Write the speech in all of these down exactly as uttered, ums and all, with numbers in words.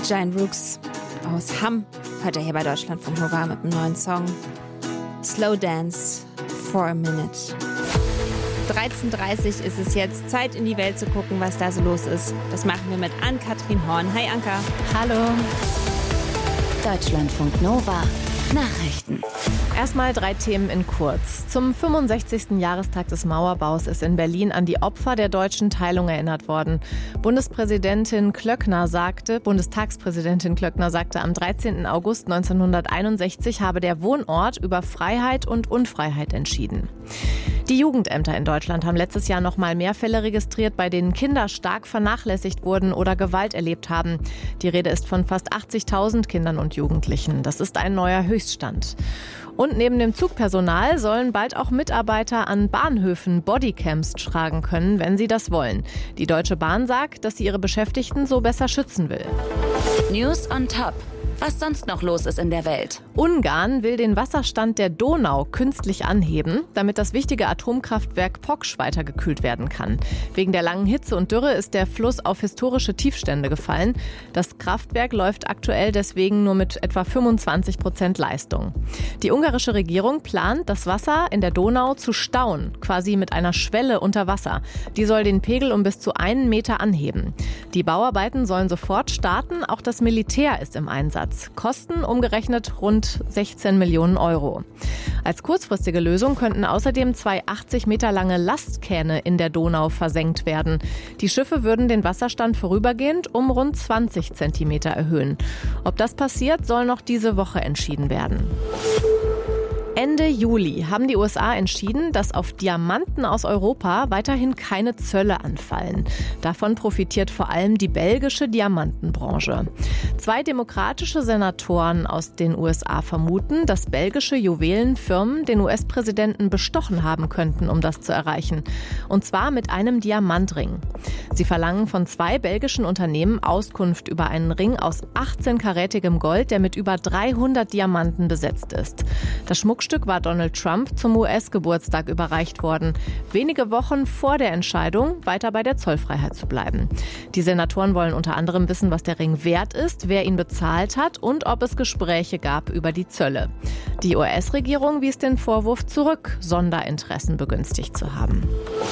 Giant Rooks aus Hamm hört er hier bei Deutschlandfunk Nova mit einem neuen Song. Slow Dance for a Minute. dreizehn Uhr dreißig ist es jetzt. Zeit, in die Welt zu gucken, was da so los ist. Das machen wir mit Ann-Kathrin Horn. Hi Anka. Hallo. Deutschlandfunk Nova. Nachrichten. Erstmal drei Themen in kurz. Zum fünfundsechzigsten Jahrestag des Mauerbaus ist in Berlin an die Opfer der deutschen Teilung erinnert worden. Bundespräsidentin Klöckner sagte, Bundestagspräsidentin Klöckner sagte, am dreizehnten August neunzehnhunderteinundsechzig habe der Wohnort über Freiheit und Unfreiheit entschieden. Die Jugendämter in Deutschland haben letztes Jahr noch mal mehr Fälle registriert, bei denen Kinder stark vernachlässigt wurden oder Gewalt erlebt haben. Die Rede ist von fast achtzigtausend Kindern und Jugendlichen. Das ist ein neuer Höchststand. Und neben dem Zugpersonal sollen bald auch Mitarbeiter an Bahnhöfen Bodycams tragen können, wenn sie das wollen. Die Deutsche Bahn sagt, dass sie ihre Beschäftigten so besser schützen will. News on Top. Was sonst noch los ist in der Welt. Ungarn will den Wasserstand der Donau künstlich anheben, damit das wichtige Atomkraftwerk Poksch weitergekühlt werden kann. Wegen der langen Hitze und Dürre ist der Fluss auf historische Tiefstände gefallen. Das Kraftwerk läuft aktuell deswegen nur mit etwa fünfundzwanzig Prozent Leistung. Die ungarische Regierung plant, das Wasser in der Donau zu stauen, quasi mit einer Schwelle unter Wasser. Die soll den Pegel um bis zu einen Meter anheben. Die Bauarbeiten sollen sofort starten, auch das Militär ist im Einsatz. Kosten umgerechnet rund sechzehn Millionen Euro. Als kurzfristige Lösung könnten außerdem zwei achtzig Meter lange Lastkähne in der Donau versenkt werden. Die Schiffe würden den Wasserstand vorübergehend um rund zwanzig Zentimeter erhöhen. Ob das passiert, soll noch diese Woche entschieden werden. Ende Juli haben die U S A entschieden, dass auf Diamanten aus Europa weiterhin keine Zölle anfallen. Davon profitiert vor allem die belgische Diamantenbranche. Zwei demokratische Senatoren aus den U S A vermuten, dass belgische Juwelenfirmen den U S-Präsidenten bestochen haben könnten, um das zu erreichen. Und zwar mit einem Diamantring. Sie verlangen von zwei belgischen Unternehmen Auskunft über einen Ring aus achtzehn-karätigem Gold, der mit über dreihundert Diamanten besetzt ist. Das Schmuckstück war Donald Trump zum U S-Geburtstag überreicht worden. Wenige Wochen vor der Entscheidung, weiter bei der Zollfreiheit zu bleiben. Die Senatoren wollen unter anderem wissen, was der Ring wert ist, wer ihn bezahlt hat und ob es Gespräche gab über die Zölle. Die U S-Regierung wies den Vorwurf zurück, Sonderinteressen begünstigt zu haben.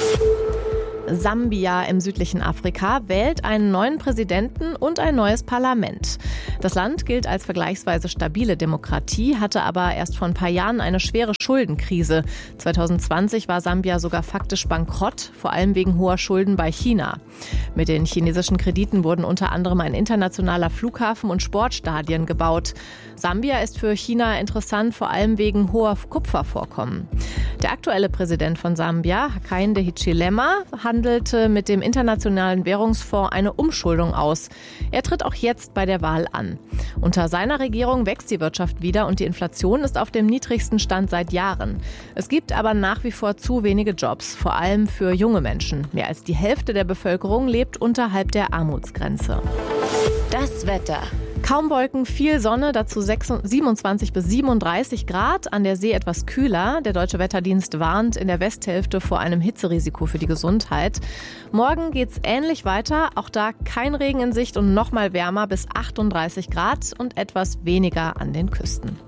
Sambia im südlichen Afrika wählt einen neuen Präsidenten und ein neues Parlament. Das Land gilt als vergleichsweise stabile Demokratie, hatte aber erst vor ein paar Jahren eine schwere Schuldenkrise. zwanzig zwanzig war Sambia sogar faktisch bankrott, vor allem wegen hoher Schulden bei China. Mit den chinesischen Krediten wurden unter anderem ein internationaler Flughafen und Sportstadien gebaut. Sambia ist für China interessant, vor allem wegen hoher Kupfervorkommen. Der aktuelle Präsident von Sambia, Hakainde Hichilema, handelte mit dem Internationalen Währungsfonds eine Umschuldung aus. Er tritt auch jetzt bei der Wahl an. Unter seiner Regierung wächst die Wirtschaft wieder und die Inflation ist auf dem niedrigsten Stand seit Jahren. Es gibt aber nach wie vor zu wenige Jobs, vor allem für junge Menschen. Mehr als die Hälfte der Bevölkerung lebt unterhalb der Armutsgrenze. Das Wetter. Kaum Wolken, viel Sonne, dazu siebenundzwanzig bis siebenunddreißig Grad, an der See etwas kühler. Der Deutsche Wetterdienst warnt in der Westhälfte vor einem Hitzerisiko für die Gesundheit. Morgen geht's ähnlich weiter, auch da kein Regen in Sicht und noch mal wärmer bis achtunddreißig Grad und etwas weniger an den Küsten.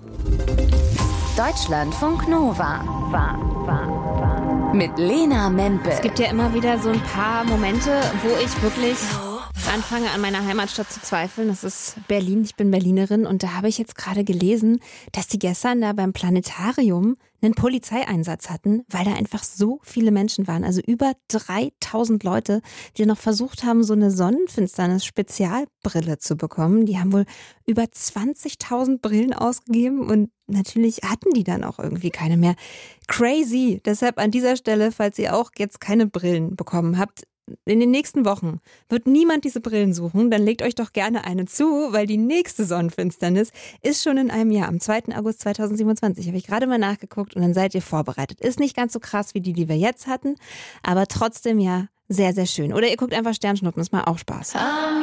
Deutschlandfunk Nova. War, war, war. Mit Lena Mempel. Es gibt ja immer wieder so ein paar Momente, wo ich wirklich anfange, an meiner Heimatstadt zu zweifeln. Das ist Berlin. Ich bin Berlinerin und da habe ich jetzt gerade gelesen, dass die gestern da beim Planetarium einen Polizeieinsatz hatten, weil da einfach so viele Menschen waren. Also über dreitausend Leute, die noch versucht haben, so eine Sonnenfinsternis-Spezialbrille zu bekommen. Die haben wohl über zwanzigtausend Brillen ausgegeben und natürlich hatten die dann auch irgendwie keine mehr. Crazy. Deshalb an dieser Stelle, falls ihr auch jetzt keine Brillen bekommen habt, in den nächsten Wochen wird niemand diese Brillen suchen, dann legt euch doch gerne eine zu, weil die nächste Sonnenfinsternis ist schon in einem Jahr, am zweiten August zweitausendsiebenundzwanzig. Habe ich gerade mal nachgeguckt und dann seid ihr vorbereitet. Ist nicht ganz so krass wie die, die wir jetzt hatten, aber trotzdem ja sehr, sehr schön. Oder ihr guckt einfach Sternschnuppen, das macht auch Spaß.